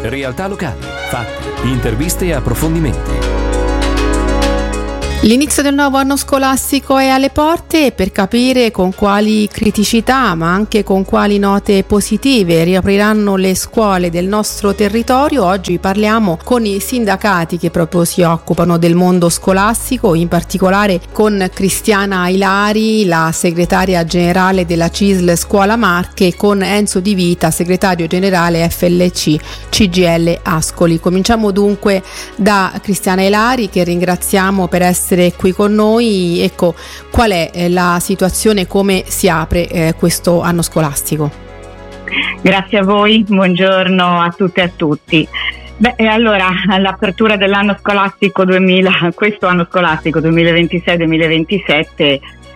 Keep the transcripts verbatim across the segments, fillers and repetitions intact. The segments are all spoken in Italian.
realtà locali, fatti, interviste e approfondimenti. L'inizio del nuovo anno scolastico è alle porte e per capire con quali criticità ma anche con quali note positive riapriranno le scuole del nostro territorio, oggi parliamo con i sindacati che proprio si occupano del mondo scolastico, in particolare con Cristiana Ilari, la segretaria generale della C I S L Scuola Marche, e con Enzo Di Vita, segretario generale F L C C G I L Ascoli. Cominciamo dunque da Cristiana Ilari, che ringraziamo per essere qui con noi. Ecco, qual è la situazione, come si apre eh, questo anno scolastico? Grazie a voi, buongiorno a tutte e a tutti. Beh, allora, all'apertura dell'anno scolastico duemila, questo anno scolastico duemilaventisei duemilaventisette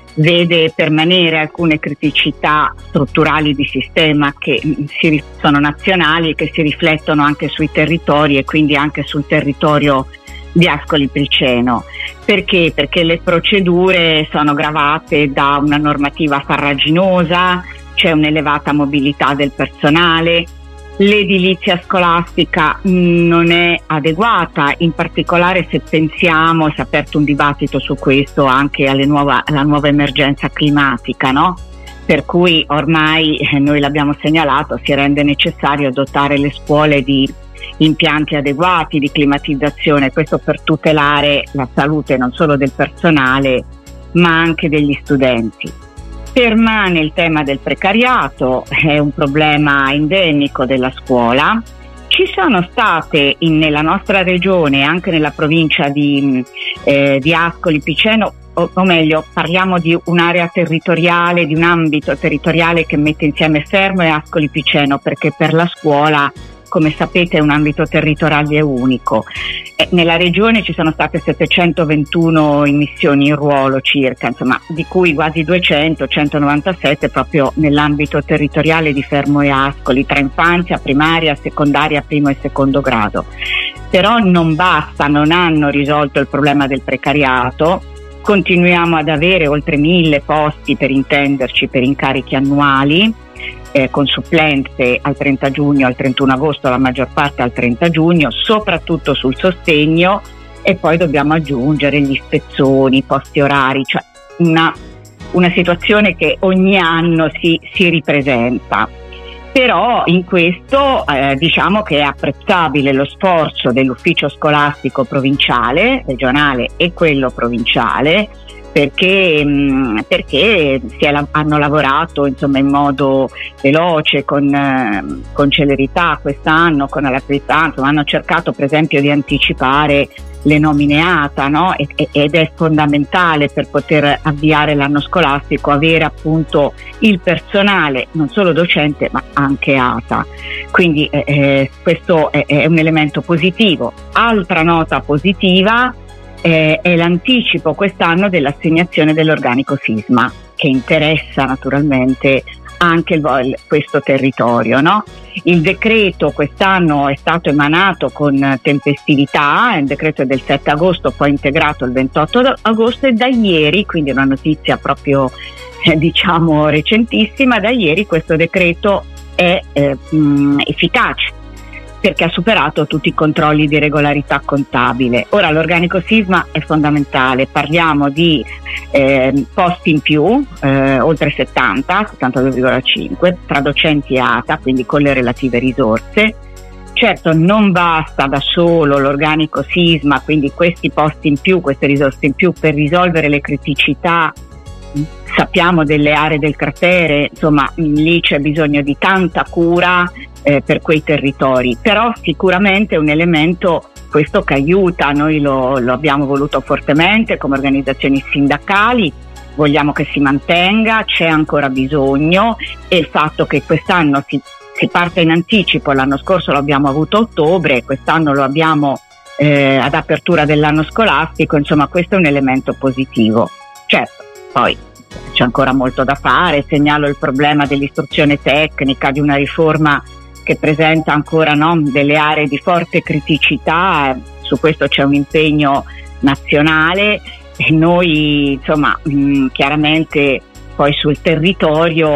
vede permanere alcune criticità strutturali di sistema che si, sono nazionali e che si riflettono anche sui territori e quindi anche sul territorio di Ascoli Piceno. Perché? Perché le procedure sono gravate da una normativa farraginosa, c'è un'elevata mobilità del personale, l'edilizia scolastica non è adeguata, in particolare se pensiamo, si è aperto un dibattito su questo anche alle nuova, alla nuova emergenza climatica, no? Per cui ormai eh, noi l'abbiamo segnalato, si rende necessario dotare le scuole di impianti adeguati di climatizzazione, questo per tutelare la salute non solo del personale ma anche degli studenti. Permane il tema del precariato, è un problema endemico della scuola. Ci sono state in, nella nostra regione, anche nella provincia di, eh, di Ascoli Piceno, o, o meglio parliamo di un'area territoriale, di un ambito territoriale che mette insieme Fermo e Ascoli Piceno, perché per la scuola, come sapete, è un ambito territoriale unico. E nella regione ci sono state settecentoventuno immissioni in ruolo circa, insomma, di cui quasi duecento, centonovantasette proprio nell'ambito territoriale di Fermo e Ascoli, tra infanzia, primaria, secondaria, primo e secondo grado. Però non basta, non hanno risolto il problema del precariato. Continuiamo ad avere oltre mille posti, per intenderci, per incarichi annuali, Eh, con supplenze al trenta giugno, al trentuno agosto, la maggior parte al trenta giugno, soprattutto sul sostegno, e poi dobbiamo aggiungere gli ispezioni, i posti orari, cioè una, una situazione che ogni anno si, si ripresenta. Però in questo eh, diciamo che è apprezzabile lo sforzo dell'ufficio scolastico provinciale, regionale e quello provinciale, perché, mh, perché si è, hanno lavorato insomma in modo veloce, con, eh, con celerità quest'anno, con alacrità, insomma hanno cercato per esempio di anticipare le nomine A T A, no? E, ed è fondamentale per poter avviare l'anno scolastico avere appunto il personale non solo docente ma anche A T A, quindi eh, questo è, è un elemento positivo. Altra nota positiva Eh, è l'anticipo quest'anno dell'assegnazione dell'organico sisma, che interessa naturalmente anche il, questo territorio, no? Il decreto quest'anno è stato emanato con tempestività, il decreto è del sette agosto, poi integrato il ventotto agosto, e da ieri, quindi una notizia proprio eh, diciamo recentissima, da ieri questo decreto è eh, mh, efficace, perché ha superato tutti i controlli di regolarità contabile. Ora l'organico sisma è fondamentale, parliamo di eh, posti in più, eh, oltre settanta, settantadue virgola cinque, tra docenti e A T A, quindi con le relative risorse. Certo non basta da solo l'organico sisma, quindi questi posti in più, queste risorse in più per risolvere le criticità. Sappiamo delle aree del cratere, insomma lì c'è bisogno di tanta cura eh, per quei territori, però sicuramente è un elemento questo che aiuta, noi lo, lo abbiamo voluto fortemente come organizzazioni sindacali, vogliamo che si mantenga, c'è ancora bisogno, e il fatto che quest'anno si, si parte in anticipo, l'anno scorso lo abbiamo avuto a ottobre, quest'anno lo abbiamo eh, ad apertura dell'anno scolastico, insomma questo è un elemento positivo. Certo, poi c'è ancora molto da fare, segnalo il problema dell'istruzione tecnica, di una riforma che presenta ancora no, delle aree di forte criticità, su questo c'è un impegno nazionale e noi insomma mh, chiaramente poi sul territorio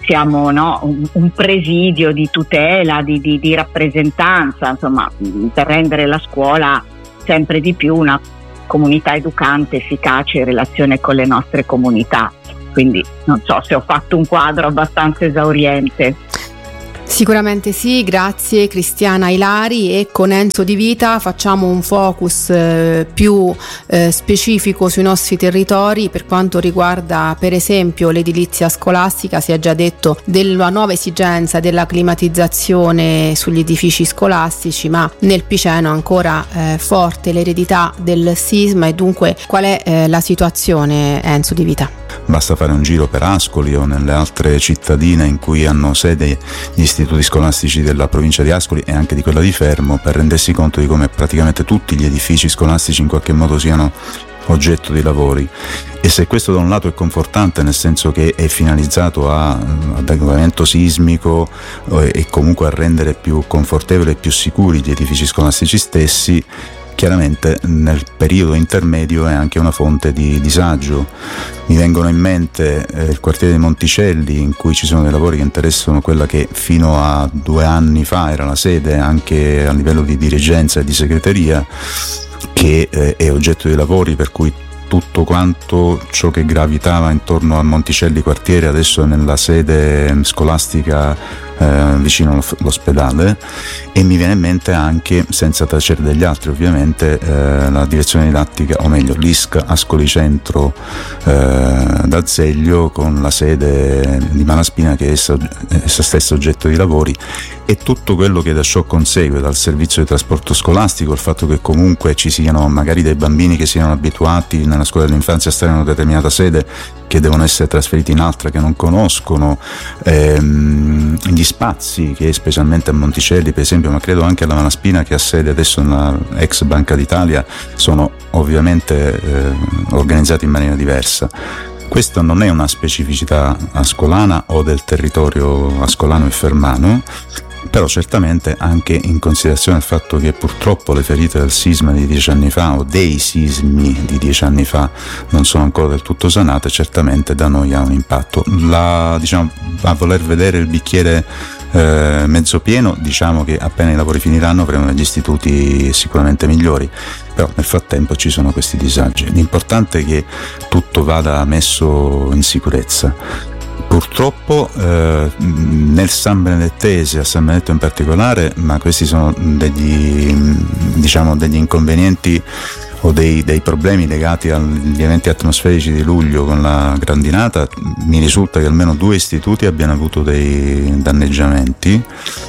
siamo, no, un, un presidio di tutela, di, di, di rappresentanza, insomma, per rendere la scuola sempre di più una comunità educante, efficace in relazione con le nostre comunità. Quindi non so se ho fatto un quadro abbastanza esauriente. Sicuramente sì, grazie Cristiana Ilari, e con Enzo Di Vita facciamo un focus eh, più eh, specifico sui nostri territori per quanto riguarda per esempio l'edilizia scolastica. Si è già detto della nuova esigenza della climatizzazione sugli edifici scolastici, ma nel Piceno ancora eh, forte l'eredità del sisma, e dunque qual è eh, la situazione, Enzo Di Vita? Basta fare un giro per Ascoli o nelle altre cittadine in cui hanno sede gli istituti scolastici della provincia di Ascoli e anche di quella di Fermo, per rendersi conto di come praticamente tutti gli edifici scolastici in qualche modo siano oggetto di lavori. E se questo da un lato è confortante, nel senso che è finalizzato a, ad adeguamento sismico eh, e comunque a rendere più confortevoli e più sicuri gli edifici scolastici stessi, chiaramente nel periodo intermedio è anche una fonte di disagio. Mi vengono in mente eh, il quartiere dei Monticelli, in cui ci sono dei lavori che interessano quella che fino a due anni fa era la sede anche a livello di dirigenza e di segreteria, che eh, è oggetto di lavori, per cui tutto quanto ciò che gravitava intorno a Monticelli quartiere adesso è nella sede scolastica eh, vicino all'ospedale. E mi viene in mente anche, senza tacere degli altri ovviamente, eh, la direzione didattica, o meglio l'I S C Ascoli Centro eh, d'Azeglio, con la sede di Malaspina che è essa, essa stessa oggetto di lavori, e tutto quello che da ciò consegue, dal servizio di trasporto scolastico, il fatto che comunque ci siano magari dei bambini che siano abituati nella scuola dell'infanzia a stare in una determinata sede, che devono essere trasferiti in altra che non conoscono, ehm, gli spazi che specialmente a Monticelli per esempio, ma credo anche alla Malaspina che ha sede adesso nella ex Banca d'Italia, sono ovviamente eh, organizzati in maniera diversa. Questa non è una specificità ascolana o del territorio ascolano e fermano, però certamente anche in considerazione del fatto che purtroppo le ferite del sisma di dieci anni fa o dei sismi di dieci anni fa non sono ancora del tutto sanate, certamente da noi ha un impatto. La, diciamo, a voler vedere il bicchiere eh, mezzo pieno, diciamo che appena i lavori finiranno avremo degli istituti sicuramente migliori, però nel frattempo ci sono questi disagi. L'importante è che tutto vada messo in sicurezza. Purtroppo eh, nel San Benedettese, a San Benedetto in particolare, ma questi sono degli, diciamo, degli inconvenienti o dei, dei problemi legati agli eventi atmosferici di luglio con la grandinata, mi risulta che almeno due istituti abbiano avuto dei danneggiamenti,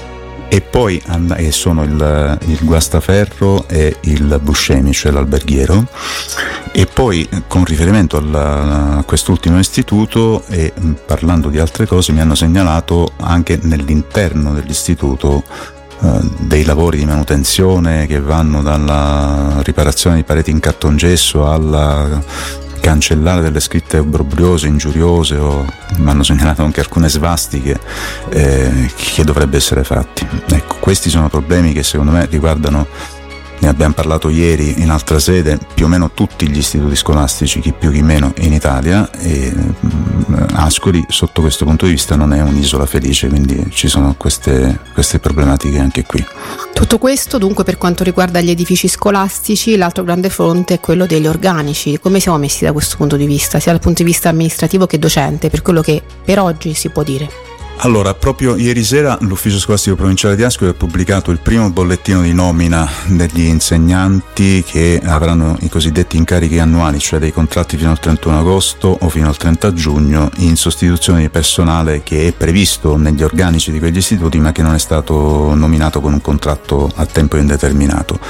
e poi e sono il, il Guastaferro e il Buscemi, cioè l'alberghiero. E poi con riferimento alla, a quest'ultimo istituto e parlando di altre cose, mi hanno segnalato anche nell'interno dell'istituto eh, dei lavori di manutenzione che vanno dalla riparazione di pareti in cartongesso alla cancellare delle scritte obbrobriose, ingiuriose, o mi hanno segnalato anche alcune svastiche eh, che dovrebbe essere fatti. Ecco, questi sono problemi che secondo me riguardano, ne abbiamo parlato ieri in altra sede, più o meno tutti gli istituti scolastici, chi più chi meno in Italia, e Ascoli sotto questo punto di vista non è un'isola felice, quindi ci sono queste, queste problematiche anche qui. Tutto questo dunque per quanto riguarda gli edifici scolastici. L'altro grande fronte è quello degli organici. Come siamo messi da questo punto di vista, sia dal punto di vista amministrativo che docente, per quello che per oggi si può dire? Allora, proprio ieri sera l'Ufficio Scolastico Provinciale di Ascoli ha pubblicato il primo bollettino di nomina degli insegnanti che avranno i cosiddetti incarichi annuali, cioè dei contratti fino al trentuno agosto o fino al trenta giugno, in sostituzione di personale che è previsto negli organici di quegli istituti ma che non è stato nominato con un contratto a tempo indeterminato.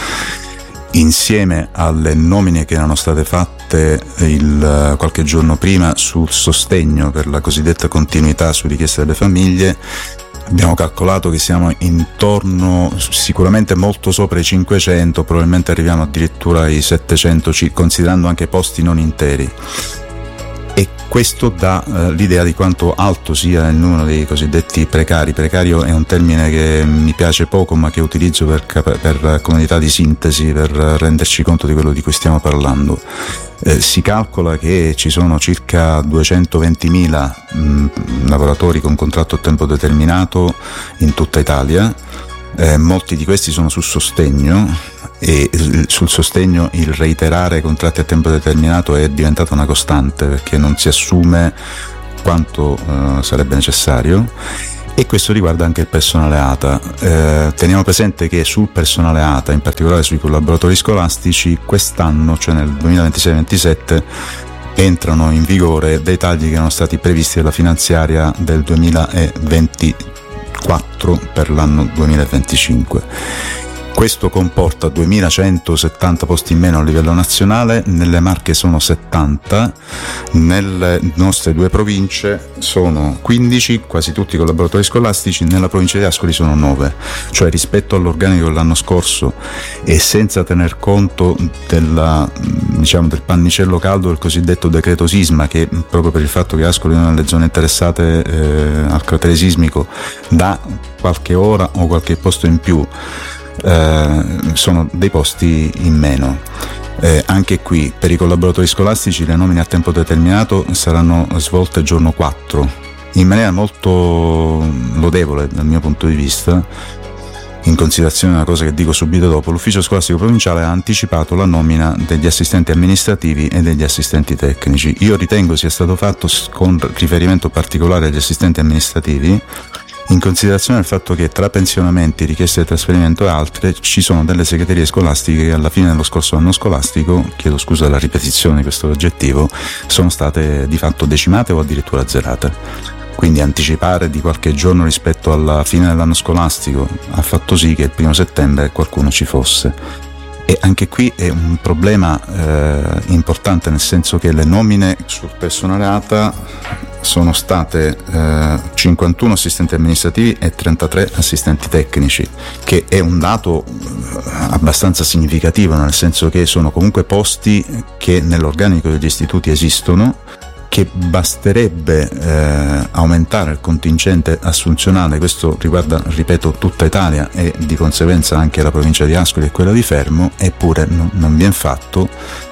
Insieme alle nomine che erano state fatte il, qualche giorno prima sul sostegno per la cosiddetta continuità su richiesta delle famiglie, abbiamo calcolato che siamo intorno, sicuramente molto sopra i cinquecento, probabilmente arriviamo addirittura ai settecento, considerando anche posti non interi. E Questo dà eh, l'idea di quanto alto sia il numero dei cosiddetti precari. Precario è un termine che mi piace poco, ma che utilizzo per, per comunità di sintesi, per renderci conto di quello di cui stiamo parlando. Eh, si calcola che ci sono circa duecentoventimila mh, lavoratori con contratto a tempo determinato in tutta Italia. Eh, molti di questi sono su sostegno, e sul sostegno il reiterare contratti a tempo determinato è diventata una costante, perché non si assume quanto eh, sarebbe necessario, e questo riguarda anche il personale A T A. Eh, teniamo presente che sul personale A T A, in particolare sui collaboratori scolastici, quest'anno, cioè nel duemilaventisei ventisette, entrano in vigore dei tagli che erano stati previsti dalla finanziaria del duemilaventiquattro per l'anno duemilaventicinque. Questo comporta duemilacentosettanta posti in meno a livello nazionale, nelle Marche sono settanta, nelle nostre due province sono quindici, quasi tutti i collaboratori scolastici, nella provincia di Ascoli sono nove, cioè rispetto all'organico dell'anno scorso e senza tener conto della, diciamo, del pannicello caldo del cosiddetto decreto sisma, che proprio per il fatto che Ascoli è una delle zone interessate eh, al cratere sismico dà qualche ora o qualche posto in più. Eh, sono dei posti in meno. Eh, anche qui per i collaboratori scolastici le nomine a tempo determinato saranno svolte giorno quattro, in maniera molto lodevole dal mio punto di vista, in considerazione di una cosa che dico subito dopo. L'ufficio scolastico provinciale ha anticipato la nomina degli assistenti amministrativi e degli assistenti tecnici. Io ritengo sia stato fatto con riferimento particolare agli assistenti amministrativi, in considerazione del fatto che tra pensionamenti, richieste di trasferimento e altre ci sono delle segreterie scolastiche che alla fine dello scorso anno scolastico, chiedo scusa della ripetizione di questo aggettivo, sono state di fatto decimate o addirittura azzerate. Quindi anticipare di qualche giorno rispetto alla fine dell'anno scolastico ha fatto sì che il primo settembre qualcuno ci fosse. E anche qui è un problema eh, importante, nel senso che le nomine sul personale A T A sono state eh, cinquantuno assistenti amministrativi e trentatré assistenti tecnici, che è un dato abbastanza significativo, nel senso che sono comunque posti che nell'organico degli istituti esistono, che basterebbe eh, aumentare il contingente assunzionale. Questo riguarda, ripeto, tutta Italia e di conseguenza anche la provincia di Ascoli e quella di Fermo, eppure non, non viene fatto,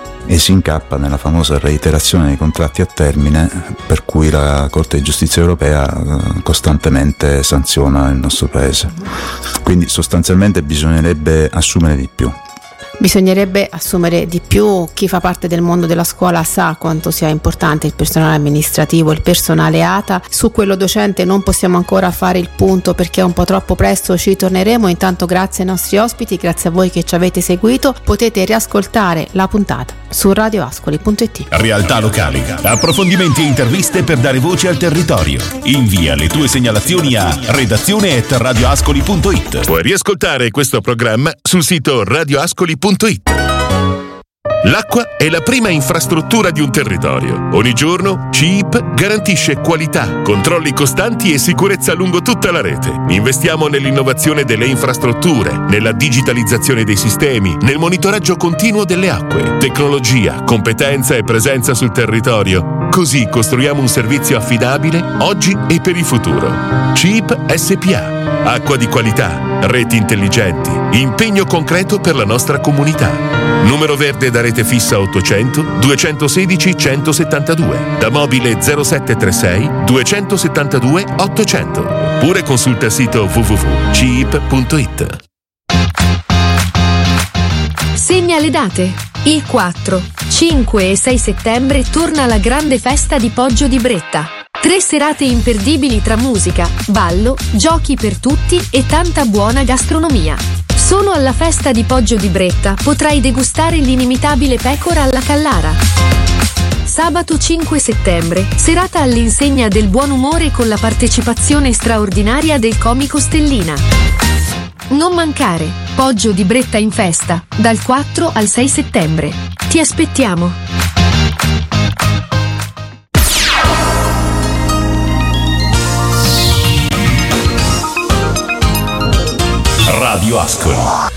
e si incappa nella famosa reiterazione dei contratti a termine, per cui la Corte di Giustizia europea eh, costantemente sanziona il nostro Paese. Quindi sostanzialmente bisognerebbe assumere di più. Bisognerebbe assumere di più. Chi fa parte del mondo della scuola sa quanto sia importante il personale amministrativo, il personale A T A. Su quello docente non possiamo ancora fare il punto perché è un po' troppo presto, ci torneremo. Intanto grazie ai nostri ospiti, grazie a voi che ci avete seguito. Potete riascoltare la puntata su radio ascoli punto it. Realtà locali, approfondimenti e interviste per dare voce al territorio. Invia le tue segnalazioni a redazione at radioascoli punto it. Puoi riascoltare questo programma sul sito radioascoli punto it. L'acqua è la prima infrastruttura di un territorio. Ogni giorno C I P garantisce qualità, controlli costanti e sicurezza lungo tutta la rete. Investiamo nell'innovazione delle infrastrutture, nella digitalizzazione dei sistemi, nel monitoraggio continuo delle acque, tecnologia, competenza e presenza sul territorio. Così costruiamo un servizio affidabile oggi e per il futuro. C I P S P A. Acqua di qualità, reti intelligenti, impegno concreto per la nostra comunità. Numero verde da rete fissa ottocento duecentosedici centosettantadue, da mobile zero sette tre sei duecentosettantadue ottocento. Oppure consulta il sito w w w punto c i p punto it. Segna le date. Il quattro, cinque e sei settembre torna la grande festa di Poggio di Bretta. Tre serate imperdibili tra musica, ballo, giochi per tutti e tanta buona gastronomia. Solo alla festa di Poggio di Bretta potrai degustare l'inimitabile pecora alla Callara. Sabato cinque settembre, serata all'insegna del buon umore con la partecipazione straordinaria del comico Stellina. Non mancare, Poggio di Bretta in festa, dal quattro al sei settembre. Ti aspettiamo! Radio Ascoli.